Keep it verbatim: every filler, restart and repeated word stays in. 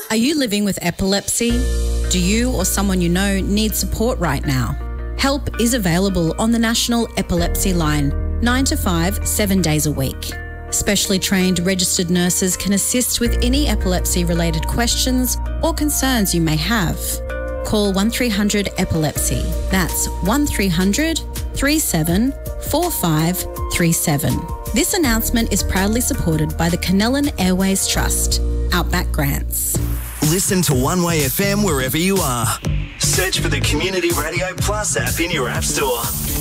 Are you living with epilepsy? Do you or someone you know need support right now? Help is available on the National Epilepsy Line, nine to five, seven days a week. Specially trained registered nurses can assist with any epilepsy-related questions or concerns you may have. Call one three hundred epilepsy. That's one three hundred, three seven, four five three seven. This announcement is proudly supported by the Canellan Airways Trust, Outback Grants. Listen to One Way F M wherever you are. Search for the Community Radio Plus app in your app store.